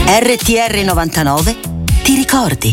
RTR 99 ti ricordi?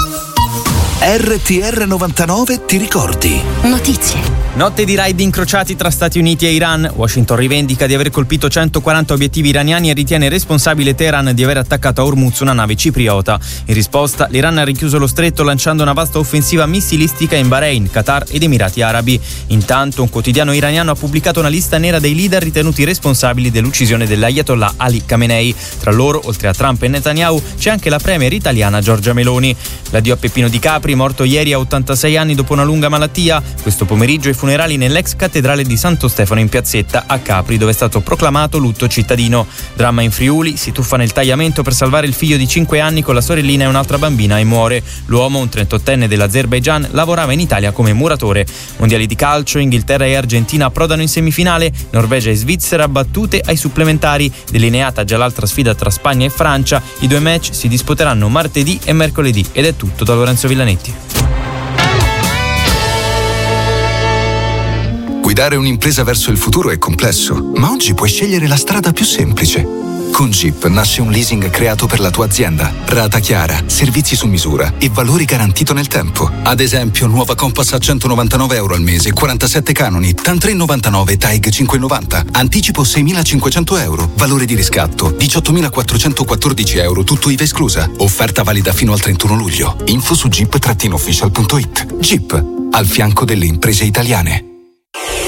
RTR 99 ti ricordi? Notizie. Notte di raid incrociati tra Stati Uniti e Iran. Washington rivendica di aver colpito 140 obiettivi iraniani e ritiene responsabile Teheran di aver attaccato a Hormuz una nave cipriota. In risposta, l'Iran ha richiuso lo stretto lanciando una vasta offensiva missilistica in Bahrain, Qatar ed Emirati Arabi. Intanto, un quotidiano iraniano ha pubblicato una lista nera dei leader ritenuti responsabili dell'uccisione dell'Ayatollah Ali Khamenei. Tra loro, oltre a Trump e Netanyahu, c'è anche la premier italiana Giorgia Meloni. L'addio a Peppino Di Capri, morto ieri a 86 anni dopo una lunga malattia. Questo pomeriggio i funerali nell'ex cattedrale di Santo Stefano in Piazzetta a Capri, dove è stato proclamato lutto cittadino. Dramma in Friuli, si tuffa nel tagliamento per salvare il figlio di 5 anni con la sorellina e un'altra bambina e muore. L'uomo, un 38enne dell'Azerbaigian, lavorava in Italia come muratore. Mondiali di calcio, Inghilterra e Argentina approdano in semifinale, Norvegia e Svizzera battute ai supplementari. Delineata già l'altra sfida tra Spagna e Francia, i due match si disputeranno martedì e mercoledì. Ed è tutto da Lorenzo Villanetti. Guidare un'impresa verso il futuro è complesso, ma oggi puoi scegliere la strada più semplice. Con Jeep nasce un leasing creato per la tua azienda. Rata chiara, servizi su misura e valori garantito nel tempo. Ad esempio, nuova Compass a €199 al mese, 47 canoni, TAN 3,99, TAIG 5,90. Anticipo €6.500. Valore di riscatto €18.414, tutto IVA esclusa. Offerta valida fino al 31 luglio. Info su jeep-official.it. Jeep, al fianco delle imprese italiane.